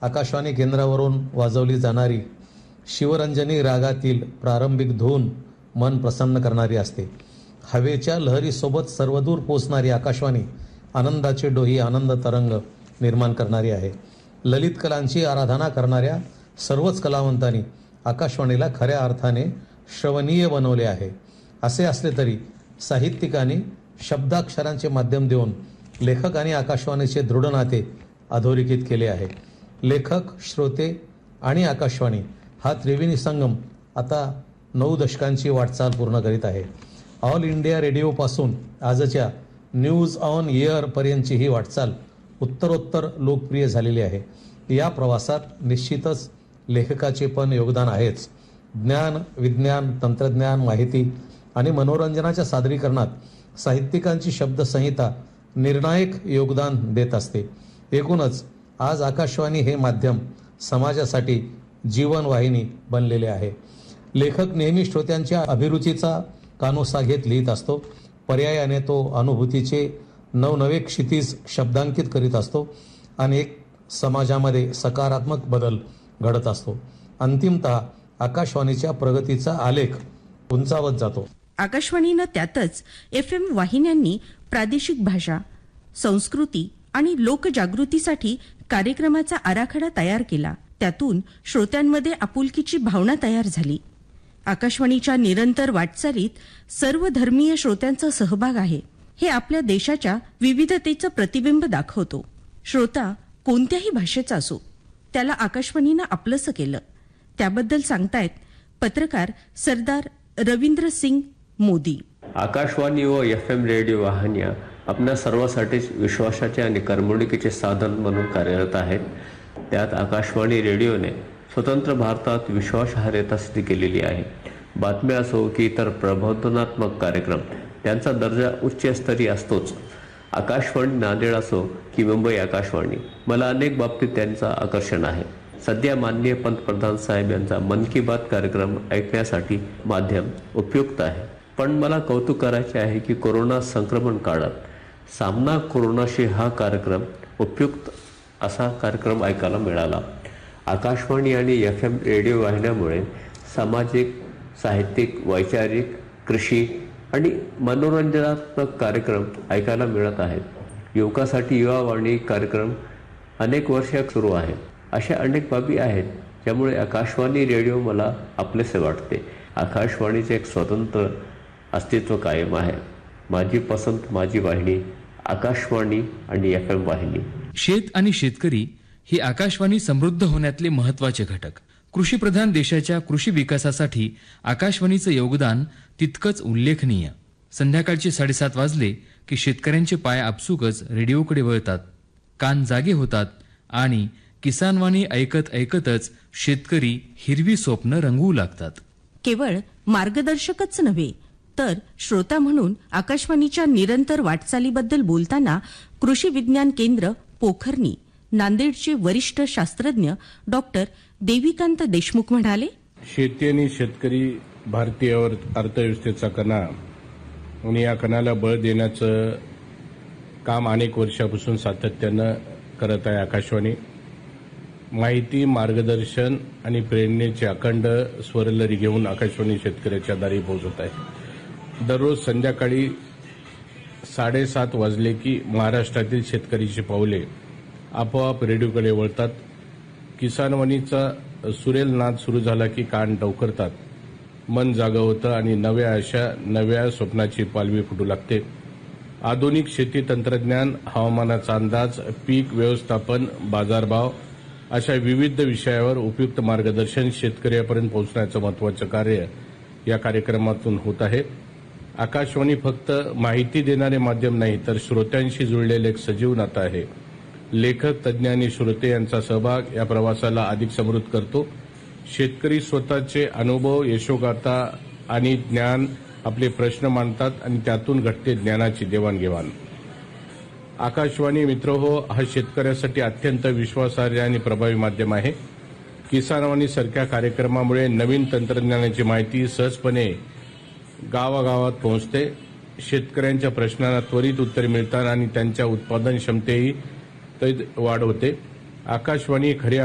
आकाशवाणी केंद्रावरून वाजवली जाणारी शिवरंजनी रागातील प्रारंभिक धून मन प्रसन्न करणारी असते. हवेच्या लहरीसोबत सर्वदूर पोचणारी आकाशवाणी आनंदाचे डोही, आनंद तरंग निर्माण करणारी आहे. ललित कलांची आराधना करणाऱ्या सर्वच कलावंतांनी आकाशवाणीला खऱ्या अर्थाने श्रवणीय बनवले आहे. असे असले तरी साहित्यिकांनी शब्दाक्षरांचे माध्यम देऊन लेखक आणि आकाशवाणीचे दृढ नाते अधोरेखित केले आहे. लेखक, श्रोते आणि आकाशवाणी हा त्रिवेणी संगम आता 9 दशकांची वाटचाल पूर्ण करीत आहे. ऑल इंडिया रेडिओपासून आजच्या न्यूज ऑन एअर पर्यंतची ही वाटचाल उत्तरोत्तर लोकप्रिय झालेली आहे. या प्रवासात निश्चितच लेखकाचे पण योगदान आहेच. ज्ञान, विज्ञान, तंत्रज्ञान, माहिती आणि मनोरंजनाच्या सादरीकरणात साहित्यिकांची शब्दसंहिता निर्णायक योगदान देत असते. एकूणच आज आकाशवाणी हे माध्यम समाजासाठी जीवनवाहिनी बनलेले आहे. लेखक नेहमी श्रोत्यांच्या अभिरुचीचा कानोसा घेत लिहित असतो. पर्यायाने तो अनुभूतीचे नवनवे क्षितिज शब्दांकित करीत असतो आणि एक समाजामध्ये सकारात्मक बदल घडत असतो. अंतिमतः आकाशवाणीच्या प्रगतीचा आलेख उंचावत जातो. आकाशवाणीनं त्यातच FM वाहिन्यांनी प्रादेशिक भाषा, संस्कृती आणि लोकजागृतीसाठी कार्यक्रमाचा आराखडा तयार केला. त्यातून श्रोत्यांमध्ये आपुलकीची भावना तयार झाली. आकाशवाणीच्या निरंतर वाटचालीत सर्व धर्मीय श्रोत्यांचा सहभाग आहे. हे आपल्या देशाच्या विविधतेचं प्रतिबिंब दाखवतो. श्रोता कोणत्याही भाषेचा असो, त्याला आकाशवाणीनं आपलंसं केलं. त्याबद्दल सांगतायत पत्रकार सरदार रवींद्र सिंग मोदी. आकाशवाणी व FM रेडिओ वाहिन्या आपल्या सर्वांसाठीच विश्वासाचे आणि करमणुकीचे साधन म्हणून कार्यरत आहेत. त्यात आकाशवाणी रेडिओने स्वतंत्र भारतात विश्वासार्हता सिद्ध केलेली आहे. बातम्या असो की इतर प्रबोधनात्मक कार्यक्रम, त्यांचा दर्जा उच्चस्तरीय असतोच. आकाशवाणी नांदेड असो की मुंबई आकाशवाणी, मला अनेक बाबतीत त्यांचं आकर्षण आहे. सध्या माननीय पंतप्रधान साहेब यांचा मन की बात कार्यक्रम ऐकण्यासाठी माध्यम उपयुक्त आहे. पण मला कौतुक करायचे आहे की कोरोना संक्रमण काळात सामना कोरोनाशी हा कार्यक्रम उपयुक्त असा कार्यक्रम ऐकायला मिळाला. आकाशवाणी आणि FM रेडिओ वाहिन्यामुळे सामाजिक, साहित्यिक, वैचारिक, कृषी आणि मनोरंजनात्मक कार्यक्रम ऐकायला मिळत आहेत. युवकासाठी युवावाणी कार्यक्रम अनेक वर्षे सुरू आहे. अशा अनेक बाबी आहेत ज्यामुळे आकाशवाणी रेडिओ मला आपलेसे वाटते. आकाशवाणीचे एक स्वतंत्र अस्तित्व कायम आहे. माझी पसंत, माझी वाहिनी, आकाशवाणी आणि FM वाहिनी. शेत आणि शेतकरी ही आकाशवाणी समृद्ध होण्यातले महत्वाचे घटक. कृषीप्रधान देशाच्या कृषी विकासासाठी आकाशवाणीचं योगदान तितकंच उल्लेखनीय. संध्याकाळचे 7:30 वाजले की शेतकऱ्यांचे पाय आपसुकच रेडिओकडे वळतात, कान जागे होतात आणि किसानवाणी ऐकत ऐकतच शेतकरी हिरवी स्वप्न रंगवू लागतात. केवळ मार्गदर्शकच नव्हे तर श्रोता म्हणून आकाशवाणीच्या निरंतर वाटचालीबद्दल बोलताना कृषी विज्ञान केंद्र पोखर्णी नांदेडचे वरिष्ठ शास्त्रज्ञ डॉक्टर देविकांत देशमुख म्हणाले, शेती आणि शेतकरी भारतीय अर्थव्यवस्थेचा कणा आणि या कणाला बळ देण्याचं काम अनेक वर्षापासून सातत्यानं करत आहे आकाशवाणी. माहिती, मार्गदर्शन आणि प्रेरणेची अखंड स्वरलहरी घेऊन आकाशवाणी शेतकऱ्याच्या दारी पोहोचत आहे. दररोज संध्याकाळी 7:30 वाजले की महाराष्ट्रातील शेतकरीची पावले आपोआप रेडिओकडे वळतात. किसानवाणीचा सुरेल नाद सुरू झाला की कान टवकरतात, मन जागं होतं आणि नव्या आशा, नव्या स्वप्नाची पालवी फुटू लागते. आधुनिक शेती तंत्रज्ञान, हवामानाचा अंदाज, पीक व्यवस्थापन, बाजारभाव अशा विविध विषयावर उपयुक्त मार्गदर्शन शेतकऱ्यापर्यंत पोहोचण्याचं महत्त्वाचं कार्य या कार्यक्रमातून होत आहे. आकाशवाणी फक्त माहिती देणारे माध्यम नाही तर श्रोत्यांशी जुळलेले एक सजीव नातं आहे. लेखक, तज्ज्ञ आणि श्रोते यांचा सहभाग या प्रवासाला अधिक समृद्ध करतो. शेतकरी स्वतःचे अनुभव, यशोगाथा आणि ज्ञान, आपले प्रश्न मांडतात आणि त्यातून घडते ज्ञानाची देवाणघेवाण. आकाशवाणी मित्रहो, हा शेतकऱ्यासाठी अत्यंत विश्वासार्ह आणि प्रभावी माध्यम आहे. किसानवाणी सारख्या कार्यक्रमामुळे नवीन तंत्रज्ञानाची माहिती सहजपणे गावागावात पोहोचते. शेतकऱ्यांच्या प्रश्नांना त्वरित उत्तर मिळतात आणि त्यांच्या उत्पादन क्षमतेही वाढ होते. आकाशवाणी खऱ्या